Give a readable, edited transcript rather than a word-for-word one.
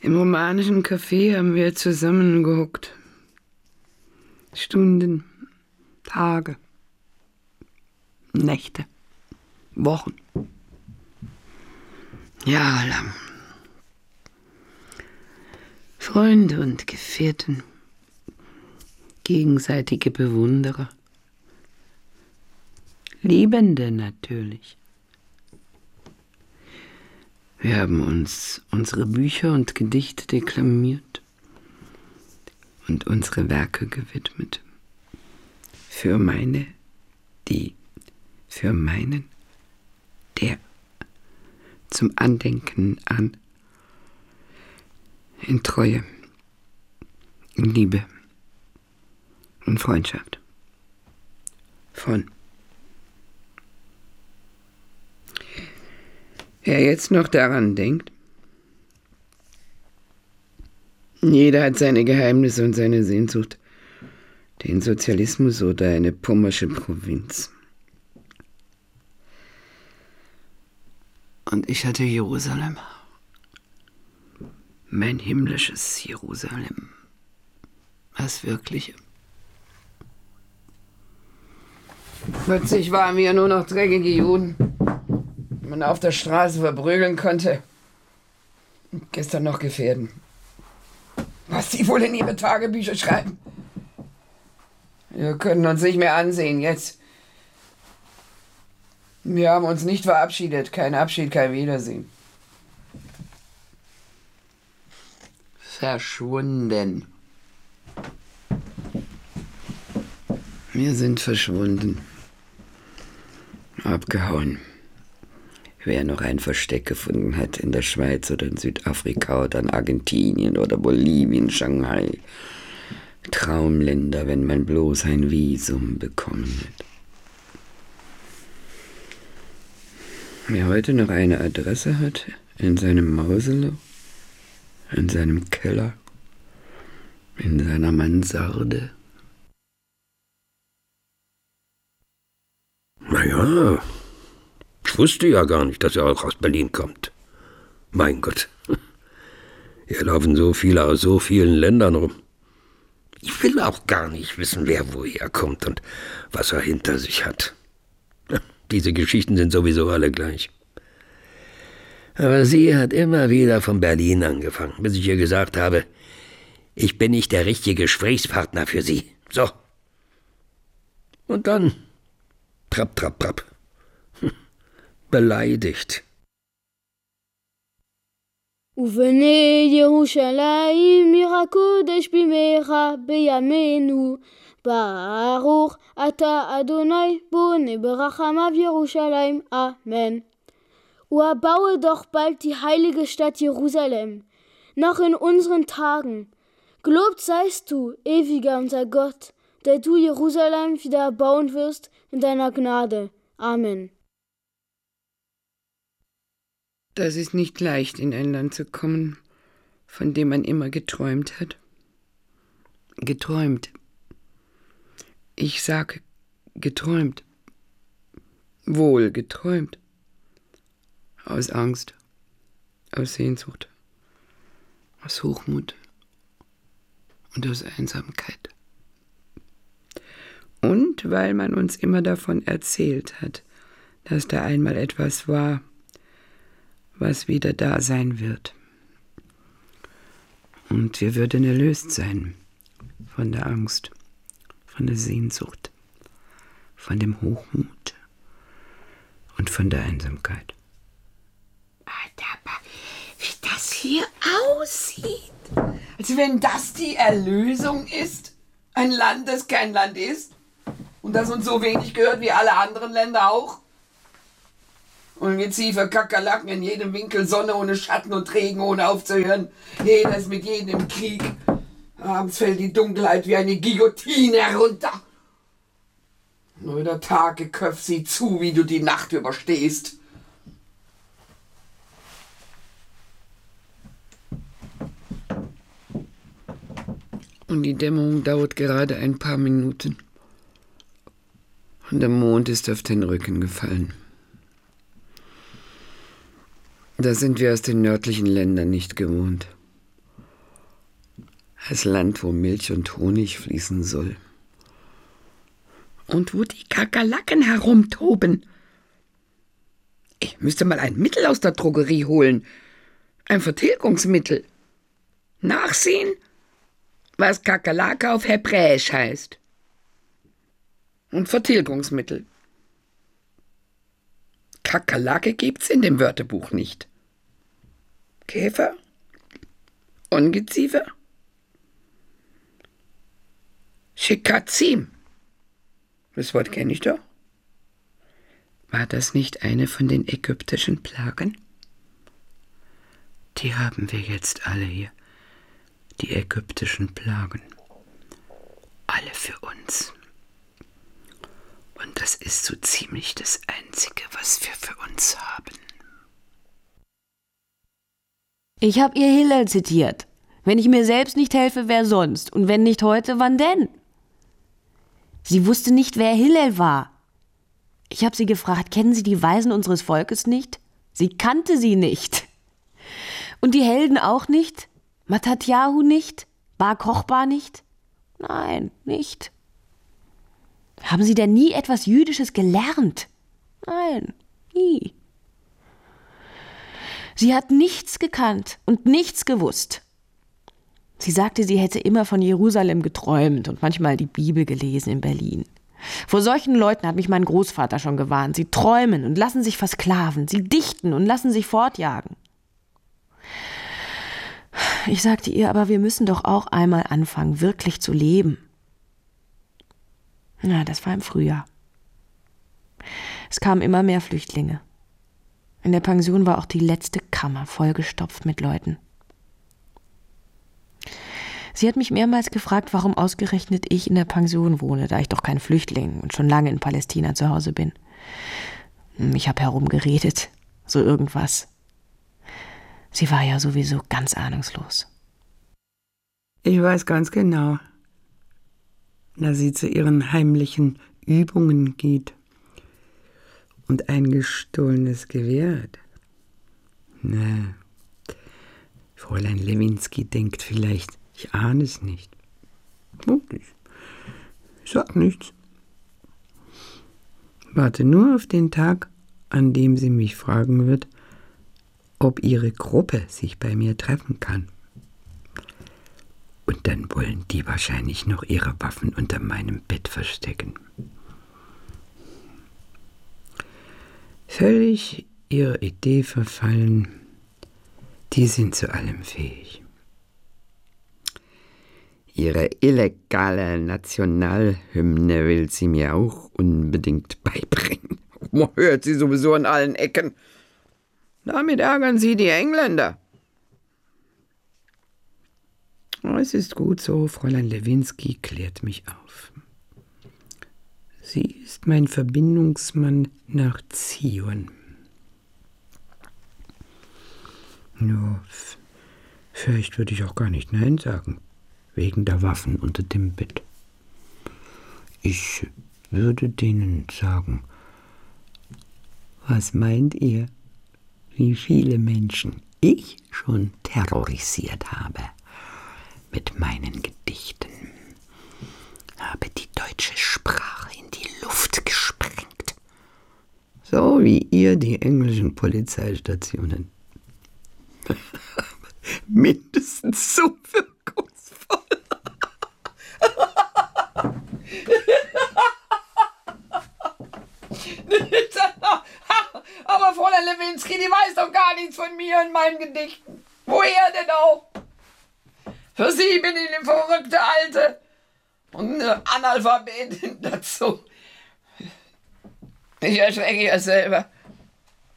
Im romanischen Café haben wir zusammengehuckt. Stunden, Tage, Nächte, Wochen, jahrelang. Freunde und Gefährten, gegenseitige Bewunderer, Liebende natürlich. Wir haben uns unsere Bücher und Gedichte deklamiert und unsere Werke gewidmet. Für meine, die, für meinen, der, zum Andenken an, in Treue, in Liebe und Freundschaft. Von. Wer jetzt noch daran denkt, jeder hat seine Geheimnisse und seine Sehnsucht, den Sozialismus oder eine pommersche Provinz. Und ich hatte Jerusalem, mein himmlisches Jerusalem, das Wirkliche. Plötzlich waren wir nur noch dreckige Juden, die man auf der Straße verprügeln konnte und gestern noch gefährden. Was sie wohl in ihre Tagebücher schreiben. Wir können uns nicht mehr ansehen, jetzt. Wir haben uns nicht verabschiedet. Kein Abschied, kein Wiedersehen. Verschwunden. Wir sind verschwunden. Abgehauen. Wer noch ein Versteck gefunden hat in der Schweiz oder in Südafrika oder in Argentinien oder Bolivien, Shanghai. Traumländer, wenn man bloß ein Visum bekommen hat. Wer heute noch eine Adresse hat, in seinem Mausoleum, in seinem Keller, in seiner Mansarde. Naja, ich wusste ja gar nicht, dass er auch aus Berlin kommt. Mein Gott, hier laufen so viele aus so vielen Ländern rum. Ich will auch gar nicht wissen, wer woher kommt und was er hinter sich hat. Diese Geschichten sind sowieso alle gleich. Aber sie hat immer wieder von Berlin angefangen, bis ich ihr gesagt habe, ich bin nicht der richtige Gesprächspartner für sie. So. Und dann, trapp, trapp, trapp. Beleidigt. ובני ירושלים עיר הקודש במהרה בימינו ברוך אתה אדוני בונה ברחמיו ירושלים Amen. O erbaue doch bald die heilige Stadt Jerusalem, noch in unseren Tagen. Gelobt seist du, ewiger unser Gott, der du Jerusalem wieder erbauen wirst in deiner Gnade. Amen. Das ist nicht leicht, in ein Land zu kommen, von dem man immer geträumt hat. Geträumt. Ich sage geträumt. Wohl geträumt. Aus Angst, aus Sehnsucht, aus Hochmut und aus Einsamkeit. Und weil man uns immer davon erzählt hat, dass da einmal etwas war, was wieder da sein wird. Und wir würden erlöst sein von der Angst, von der Sehnsucht, von dem Hochmut und von der Einsamkeit. Aber wie das hier aussieht, als wenn das die Erlösung ist, ein Land, das kein Land ist und das uns so wenig gehört wie alle anderen Länder auch. Und wir Ziefer Kakerlaken in jedem Winkel, Sonne ohne Schatten und Regen ohne aufzuhören. Jeder ist mit jedem im Krieg. Abends fällt die Dunkelheit wie eine Guillotine herunter. Nur der Tag köpft sie zu, wie du die Nacht überstehst. Und die Dämmerung dauert gerade ein paar Minuten. Und der Mond ist auf den Rücken gefallen. Das sind wir aus den nördlichen Ländern nicht gewohnt. Das Land, wo Milch und Honig fließen soll. Und wo die Kakerlaken herumtoben. Ich müsste mal ein Mittel aus der Drogerie holen. Ein Vertilgungsmittel. Nachsehen, was Kakerlake auf Hebräisch heißt. Und Vertilgungsmittel. Kakerlake gibt's in dem Wörterbuch nicht. Käfer? Ungeziefer? Schikazim. Das Wort kenne ich doch. War das nicht eine von den ägyptischen Plagen? Die haben wir jetzt alle hier. Die ägyptischen Plagen. Alle für uns. Und das ist so ziemlich das Einzige, was wir für uns haben. Ich habe ihr Hillel zitiert. Wenn ich mir selbst nicht helfe, wer sonst? Und wenn nicht heute, wann denn? Sie wusste nicht, wer Hillel war. Ich habe sie gefragt, kennen Sie die Weisen unseres Volkes nicht? Sie kannte sie nicht. Und die Helden auch nicht? Matatyahu nicht? Bar Kochba nicht? Nein, nicht. Haben Sie denn nie etwas Jüdisches gelernt? Nein, nie. Sie hat nichts gekannt und nichts gewusst. Sie sagte, sie hätte immer von Jerusalem geträumt und manchmal die Bibel gelesen in Berlin. Vor solchen Leuten hat mich mein Großvater schon gewarnt. Sie träumen und lassen sich versklaven. Sie dichten und lassen sich fortjagen. Ich sagte ihr, aber wir müssen doch auch einmal anfangen, wirklich zu leben. Na, das war im Frühjahr. Es kamen immer mehr Flüchtlinge. In der Pension war auch die letzte Kammer vollgestopft mit Leuten. Sie hat mich mehrmals gefragt, warum ausgerechnet ich in der Pension wohne, da ich doch kein Flüchtling und schon lange in Palästina zu Hause bin. Ich habe herumgeredet, so irgendwas. Sie war ja sowieso ganz ahnungslos. Ich weiß ganz genau, dass sie zu ihren heimlichen Übungen geht und ein gestohlenes Gewehr hat. Na, Fräulein Lewinsky denkt vielleicht, ich ahne es nicht. Wirklich. Ich sag nichts. Warte nur auf den Tag, an dem sie mich fragen wird, ob ihre Gruppe sich bei mir treffen kann. Und dann wollen die wahrscheinlich noch ihre Waffen unter meinem Bett verstecken. Völlig ihrer Idee verfallen, die sind zu allem fähig. Ihre illegale Nationalhymne will sie mir auch unbedingt beibringen. Man hört sie sowieso an allen Ecken. Damit ärgern sie die Engländer. Es ist gut so, Fräulein Lewinsky klärt mich auf. Sie ist mein Verbindungsmann nach Zion. Ja, vielleicht würde ich auch gar nicht Nein sagen, wegen der Waffen unter dem Bett. Ich würde denen sagen, was meint ihr, wie viele Menschen ich schon terrorisiert habe mit meinen Gedichten, habe die deutsche Sprache in die Luft gesprengt, so wie ihr die englischen Polizeistationen. Mindestens so wirkungsvoll. Aber Fräulein Lewinsky, die weiß doch gar nichts von mir und meinen Gedichten. Woher denn auch? Für sie bin ich eine verrückte Alte und eine Analphabetin dazu. Ich erschrecke ja selber.